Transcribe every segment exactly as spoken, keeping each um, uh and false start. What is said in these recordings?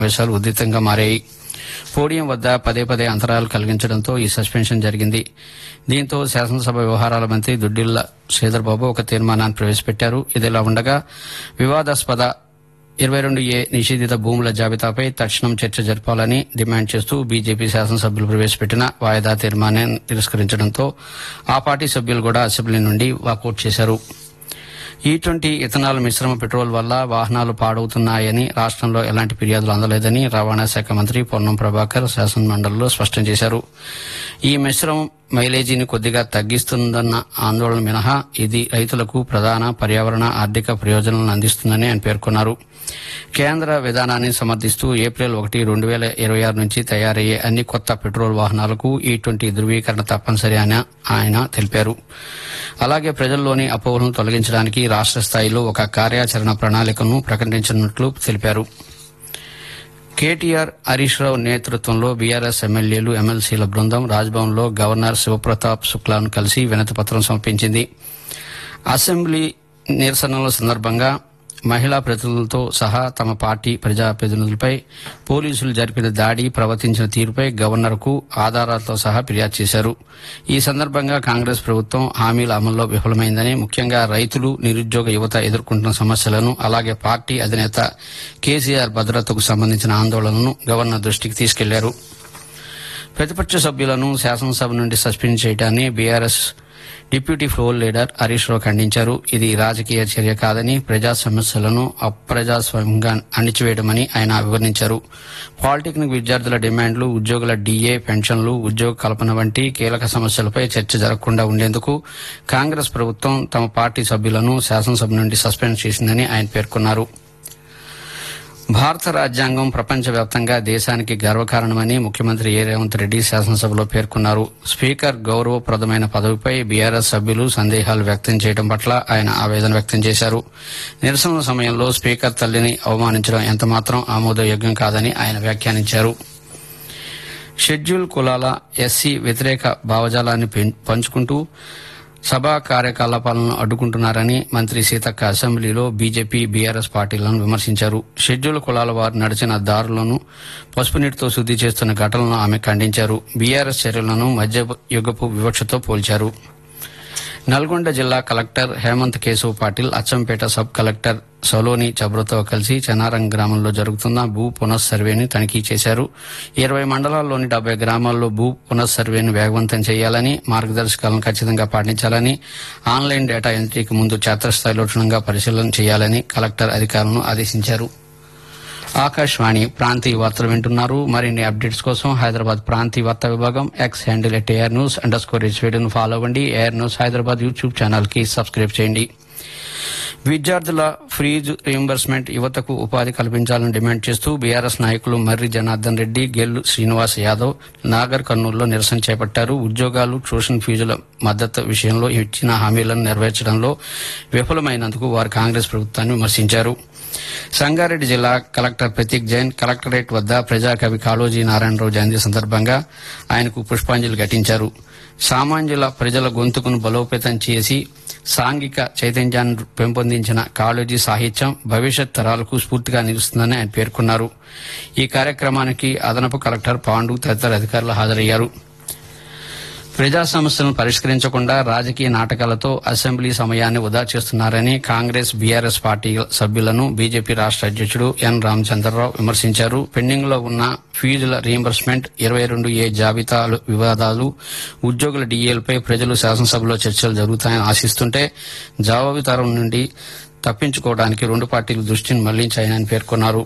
సమావేశాలు ఉధృతంగా మారాయి. పోడియం వద్ద పదే పదే అంతరాయాలు కలిగించడంతో ఈ సస్పెన్షన్ జరిగింది. దీంతో శాసనసభ వ్యవహారాల మంత్రి దుద్దిళ్ల శ్రీధర్బాబు ఒక తీర్మానాన్ని ప్రవేశపెట్టారు. ఇదిలా ఉండగా వివాదాస్పద ఇరవై రెండు ఏ నిషేధిత భూముల జాబితాపై తక్షణం చర్చ జరపాలని డిమాండ్ చేస్తూ బీజేపీ శాసనసభ్యులు ప్రవేశపెట్టిన వాయిదా తీర్మానాన్ని తిరస్కరించడంతో ఆ పార్టీ సభ్యులు కూడా అసెంబ్లీ నుండి వాకౌట్ చేశారు. ఈ ట్వంటీ ఇథనాల్ మిశ్రమ పెట్రోల్ వల్ల వాహనాలు పాడవుతున్నాయని రాష్టంలో ఎలాంటి ఫిర్యాదులు అందలేదని రవాణా శాఖ మంత్రి పొన్నం ప్రభాకర్ శాసనమండలిలో స్పష్టం చేశారు. ఈ మిశ్రమం మైలేజీని కొద్దిగా తగ్గిస్తుందన్న ఆందోళన మినహా ఇది రైతులకు ప్రధాన పర్యావరణ ఆర్థిక ప్రయోజనాలను అందిస్తుందని ఆయన పేర్కొన్నారు. కేంద్ర విధానాన్ని సమర్థిస్తూ ఏప్రిల్ ఒకటి రెండు వేల ఇరవై ఆరు నుంచి తయారయ్యే అన్ని కొత్త పెట్రోల్ వాహనాలకు ఈ ట్వంటీ ధృవీకరణ తప్పనిసరి అని ఆయన తెలిపారు. అలాగే ప్రజల్లోని అపోహలను తొలగించడానికి రాష్ట స్థాయిలో ఒక కార్యాచరణ ప్రణాళికను ప్రకటించనున్నట్లు తెలిపారు. కేటీఆర్ హరీష్ రావు నేతృత్వంలో బీఆర్ఎస్ ఎమ్మెల్యేలు ఎమ్మెల్సీల బృందం రాజ్భవన్లో గవర్నర్ శివప్రతాప్ శుక్లాను కలిసి వినతిపత్రం సమర్పించింది. అసెంబ్లీ నిరసనల సందర్భంగా మహిళా ప్రతినిధులతో సహా తమ పార్టీ ప్రజాప్రతినిధులపై పోలీసులు జరిపిన దాడి, ప్రవర్తించిన తీరుపై గవర్నర్కు ఆధారాలతో సహా ఫిర్యాదు చేశారు. ఈ సందర్భంగా కాంగ్రెస్ ప్రభుత్వం హామీల అమల్లో విఫలమైందని, ముఖ్యంగా రైతులు, నిరుద్యోగ యువత ఎదుర్కొంటున్న సమస్యలను, అలాగే పార్టీ అధినేత కేసీఆర్ భద్రతకు సంబంధించిన ఆందోళనను గవర్నర్ దృష్టికి తీసుకెళ్లారు. ప్రతిపక్ష సభ్యులను శాసనసభ నుండి సస్పెండ్ చేయడాన్ని BRS deputy floor leader Harish Rao ఖండించారు. ఇది రాజకీయ చర్య కాదని, ప్రజా సమస్యలను అప్రజాస్వామ్యంగా అణిచివేయడమని ఆయన వివరించారు. పాలిటెక్నిక్ విద్యార్థుల డిమాండ్లు, ఉద్యోగుల డీఏ, పెన్షన్లు, ఉద్యోగ కల్పన వంటి కీలక సమస్యలపై చర్చ జరగకుండా ఉండేందుకు కాంగ్రెస్ ప్రభుత్వం తమ పార్టీ సభ్యులను శాసనసభ నుండి సస్పెండ్ చేసిందని ఆయన పేర్కొన్నారు. భారత రాజ్యాంగం ప్రపంచవ్యాప్తంగా దేశానికి గర్వకారణమని ముఖ్యమంత్రి ఏ రేవంత్ రెడ్డి శాసనసభలో పేర్కొన్నారు. స్పీకర్ గౌరవప్రదమైన పదవిపై బీఆర్ఎస్ సభ్యులు సందేహాలు వ్యక్తం చేయడం పట్ల ఆయన ఆవేదన వ్యక్తం చేశారు. నిరసనల సమయంలో స్పీకర్ తల్లిని అవమానించడం ఎంతమాత్రం ఆమోదయోగ్యం కాదని ఆయన వ్యాఖ్యానించారు. షెడ్యూల్ కులాల ఎస్సీ వ్యతిరేక భావజాలాన్ని పంచుకుంటూ సభా కార్యకలాపాలను అడ్డుకుంటున్నారని మంత్రి సీతక్క అసెంబ్లీలో బీజేపీ, బీఆర్ఎస్ పార్టీలను విమర్శించారు. షెడ్యూల్ కులాల వారు నడిచిన దారులను పసుపు నీటితో శుద్ది చేస్తున్న ఘటనలను ఆమె ఖండించారు. బీఆర్ఎస్ చర్యలను మధ్యయుగపు వివక్షతో పోల్చారు. నల్గొండ జిల్లా collector Hemant Keshav Patil Achampet sub collector Saloni చబ్రతో కలిసి చెనారం గ్రామంలో జరుగుతున్న భూ పునఃసర్వేని తనిఖీ చేశారు. ఇరవై మండలాల్లోని డెబ్బై గ్రామాల్లో భూ పునఃసర్వేను వేగవంతం చేయాలని, మార్గదర్శకాలను ఖచ్చితంగా పాటించాలని, ఆన్లైన్ డేటా ఎంట్రీకి ముందు క్షేత్రస్థాయిలో క్షుణ్ణంగా పరిశీలన చేయాలని కలెక్టర్ అధికారులను ఆదేశించారు. ఆకాశవాణి ప్రాంతీయ వార్తలు వింటున్నారు. మరిన్ని అప్డేట్స్ కోసం హైదరాబాద్ ప్రాంతీయ వార్తా విభాగం X handle at AR news under score ను ఫాలో అవ్వండి. AR news Hyderabad YouTube channel కి సబ్స్క్రైబ్ చేయండి. విద్యార్థుల ఫీజు రీయింబర్స్మెంట్ యువతకు ఉపాధి కల్పించాలని డిమాండ్ చేస్తూ బీఆర్ఎస్ నాయకులు మర్రి జనార్దన్ రెడ్డి, గెల్లు శ్రీనివాస్ యాదవ్ నాగర్ కర్నూలులో నిరసన చేపట్టారు. ఉద్యోగాలు, ట్యూషన్ ఫీజుల మద్దతు విషయంలో ఇచ్చిన హామీలను నెరవేర్చడంలో విఫలమైనందుకు వారు కాంగ్రెస్ ప్రభుత్వాన్ని విమర్శించారు. సంగారెడ్డి జిల్లా కలెక్టర్ ప్రతీక్ జైన్ కలెక్టరేట్ వద్ద ప్రజాకవి కాళోజీ నారాయణరావు జయంతి సందర్భంగా ఆయనకు పుష్పాంజలి ఘటించారు. సామాన్యుల ప్రజల గొంతుకును బలోపేతం చేసి సాంఘిక చైతన్యాన్ని పెంపొందించిన కాళోజీ సాహిత్యం భవిష్యత్ తరాలకు స్ఫూర్తిగా నిలుస్తుందని ఆయన పేర్కొన్నారు. ఈ కార్యక్రమానికి అదనపు కలెక్టర్ పాండు తదితర అధికారులు హాజరయ్యారు. ప్రజా సమస్యలను పరిష్కరించకుండా రాజకీయ నాటకాలతో అసెంబ్లీ సమయాన్ని వృధా చేస్తున్నారని కాంగ్రెస్, బీఆర్ఎస్ పార్టీ సభ్యులను బీజేపీ రాష్ట అధ్యక్షుడు ఎన్ రామచంద్రరావు విమర్శించారు. పెండింగ్ లో ఉన్న ఫీజుల రీయింబర్స్మెంట్, ఇరవై రెండు ఏ జాబితాలు వివాదాలు, ఉద్యోగుల డీఏలపై ప్రజలు శాసనసభలో చర్చలు జరుగుతాయని ఆశిస్తుంటే జవాబుదారుల నుండి తప్పించుకోవడానికి రెండు పార్టీలు దృష్టిని మళ్లించాయని పేర్కొన్నారు.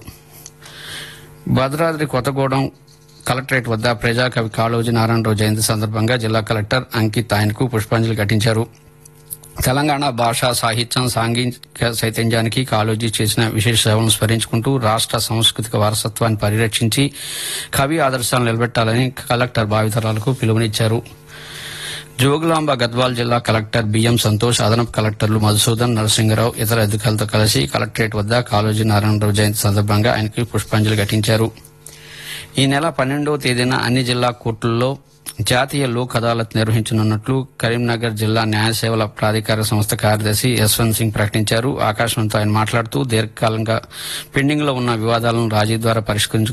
భద్రాద్రి కొత్తగూడెం కలెక్టరేట్ వద్ద ప్రజాకవి కాళోజీ నారాయణరావు జయంతి సందర్భంగా జిల్లా కలెక్టర్ అంకిత్ ఆయనకు పుష్పాంజలి ఘటించారు. తెలంగాణ భాషా సాహిత్యం, సాంఘిక చైతన్యానికి కాళోజీ చేసిన విశేష సేవలను స్మరించుకుంటూ రాష్ట సాంస్కృతిక వారసత్వాన్ని పరిరక్షించి కవి ఆదర్శాలను నిలబెట్టాలని కలెక్టర్ భావితరాలకు పిలుపునిచ్చారు. జోగులాంబ గద్వాల్ జిల్లా కలెక్టర్ బిఎం సంతోష్, అదనపు కలెక్టర్లు మధుసూదన్, నరసింగరావు ఇతర అధికారులతో కలిసి కలెక్టరేట్ వద్ద కాళోజీ నారాయణరావు జయంతి సందర్భంగా ఆయనకు పుష్పాంజలి ఘటించారు. ఈ నెల పన్నెండవ తేదీన అన్ని జిల్లా కోర్టుల్లో జాతీయ లోక్ అదాలత్ నిర్వహించనున్నట్లు కరీంనగర్ జిల్లా న్యాయ సేవల ప్రాధికార సంస్థ కార్యదర్శి యశ్వంత్ సింగ్ ప్రకటించారు. ఆకాశవాణితో ఆయన మాట్లాడుతూ దీర్ఘకాలంగా పెండింగ్ లో ఉన్న వివాదాలను రాజీ ద్వారా పరిష్కరించు